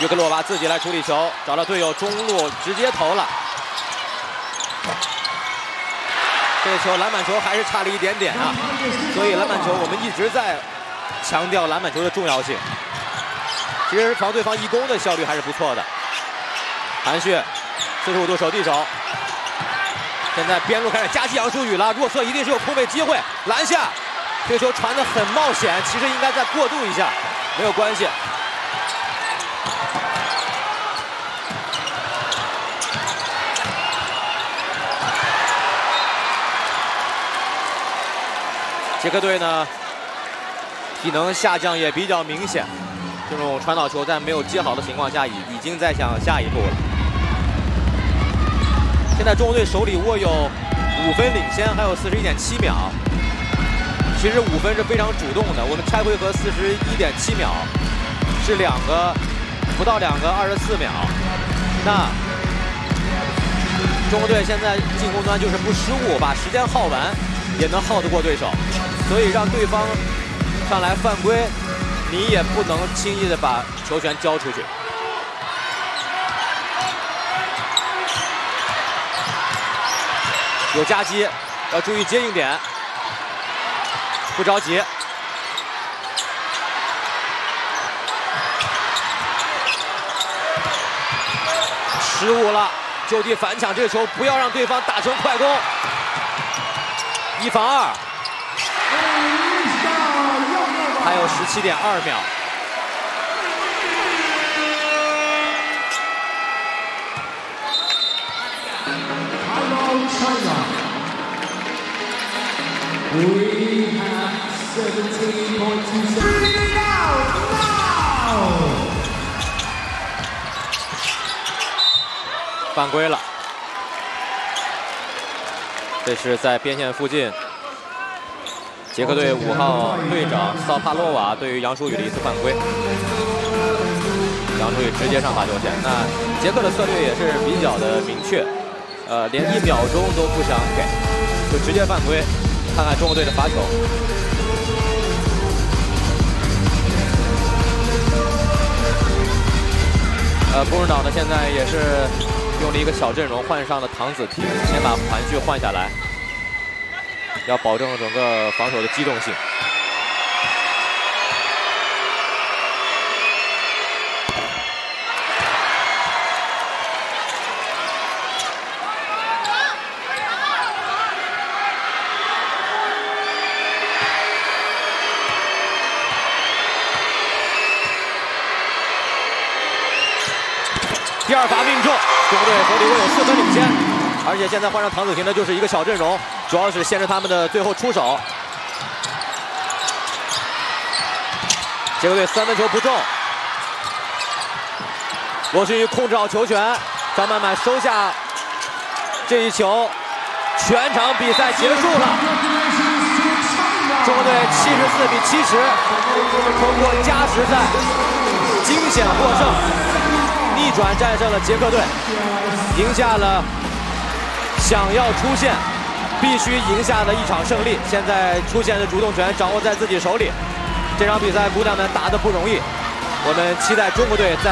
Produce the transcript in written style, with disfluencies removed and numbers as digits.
约克洛娃自己来处理球，找到队友中路直接投了。这个球篮板球还是差了一点点啊，所以篮板球我们一直在强调篮板球的重要性。其实防对方一攻的效率还是不错的。韩旭45度手递手，现在边路开始夹击杨舒雨了，弱侧一定是有空位机会，篮下。这个球传得很冒险，其实应该再过渡一下，没有关系。捷克队呢，体能下降也比较明显，这种传导球在没有接好的情况下，已经在向下一步了。现在中国队手里握有5分领先，还有41.7秒。其实5分是非常主动的，我们拆回合41.7秒，是不到2个24秒。那中国队现在进攻端就是不失误，把时间耗完，也能耗得过对手。所以让对方上来犯规，你也不能轻易的把球权交出去。有夹击，要注意接应点，不着急。失误了，就地反抢这个球，不要让对方打成快攻。1防2。还有17.2秒。犯规了，这是在边线附近。捷克队5号队长萨帕洛娃对于杨舒雨的一次犯规，杨舒雨直接上罚球线。那捷克的策略也是比较的明确，连1秒钟都不想给，就直接犯规。看看中国队的罚球。波尔岛呢现在也是用了一个小阵容，换上了唐子婷，先把韩旭换下来。要保证整个防守的机动性。第2罚命中，中国队手里握有4分领先。而且现在换上唐子婷的就是一个小阵容，主要是限制他们的最后出手。捷克队3分球不中，罗勋宇控制好球权，张曼曼收下这一球，全场比赛结束了。中国队74比70，通过加时赛惊险获胜，逆转战胜了捷克队，赢下了想要出线必须赢下的一场胜利。现在出线的主动权掌握在自己手里，这场比赛姑娘们打得不容易，我们期待中国队在